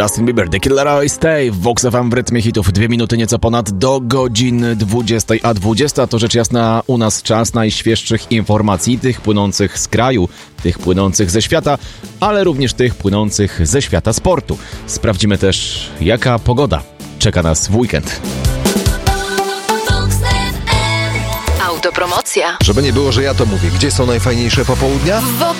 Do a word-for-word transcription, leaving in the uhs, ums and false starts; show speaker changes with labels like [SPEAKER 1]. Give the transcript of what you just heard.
[SPEAKER 1] Justin Bieber, The Killer I Stay w Vox F M w rytmie hitów. Dwie minuty nieco ponad do godziny dwudziestej, a dwudziesta to rzecz jasna u nas czas najświeższych informacji, tych płynących z kraju, tych płynących ze świata, ale również tych płynących ze świata sportu. Sprawdzimy też, jaka pogoda czeka nas w weekend.
[SPEAKER 2] Autopromocja.
[SPEAKER 3] Żeby nie było, że ja to mówię. Gdzie są najfajniejsze popołudnia?
[SPEAKER 2] Vox